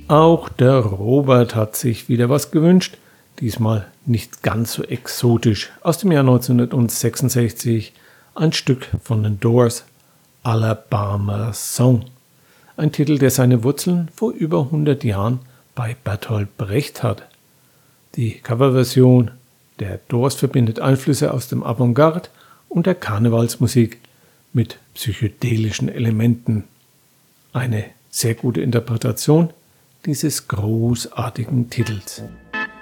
Auch der Robert hat sich wieder was gewünscht, diesmal nicht ganz so exotisch. Aus dem Jahr 1966 ein Stück von den Doors, Alabama Song. Ein Titel, der seine Wurzeln vor über 100 Jahren bei Bertolt Brecht hat. Die Coverversion der Doors verbindet Einflüsse aus dem Avantgarde und der Karnevalsmusik mit psychedelischen Elementen. Eine sehr gute Interpretation dieses großartigen Titels.